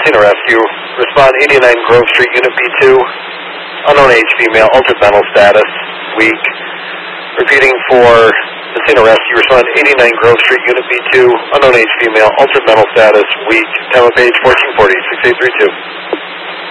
Messina Rescue. Respond 89 Grove Street, Unit B2. Unknown age female, altered mental status, weak. Repeating for Messina Rescue. Respond 89 Grove Street, Unit B2. Unknown age female, altered mental status, weak. Time of page 1440, 6832.